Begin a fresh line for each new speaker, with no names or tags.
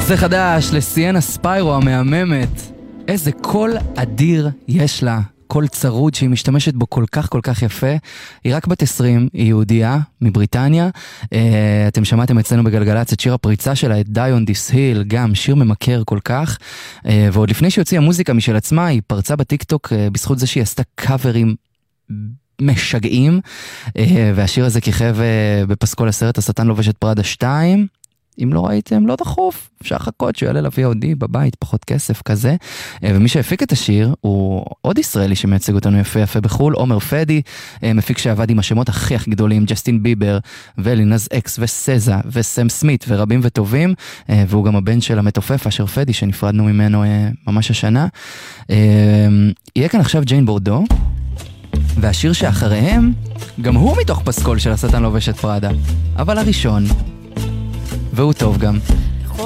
זה חדש לסיאנה ספיירו המהממת. איזה קול אדיר יש לה, קול צרוד שהיא משתמשת בו כל כך יפה. היא רק בת 20, היא יהודייה מבריטניה. אתם שמעתם אצלנו בגלגלצ את שיר הפריצה שלה, את Die on This Hill, גם שיר ממכר כל כך. ועוד לפני שהיא הוציאה מוזיקה משל עצמה, היא פרצה בטיקטוק בזכות זה שהיא עשתה קאברים משגעים, והשיר הזה כיכב בפסקול הסרט השטן לובש את פראדה 2. אם לא ראיתם, לא דחוף, אפשר לחכות שהוא יעלה ל-VOD בבית, פחות כסף כזה. ומי שהפיק את השיר הוא עוד ישראלי שמייצג אותנו יפה בחול, עומר פדי, מפיק שעבד עם השמות הכי גדולים, ג'סטין ביבר ולינז אקס וסזה וסם סמית ורבים וטובים, והוא גם הבן של המתופף אשר פדי שנפרדנו ממנו ממש השנה. יהיה כאן עכשיו ג'יין בורדו, והשיר שאחריהם גם הוא מתוך פסקול של השטן לובש את פראדה, אבל הראשון, והוא טוב גם.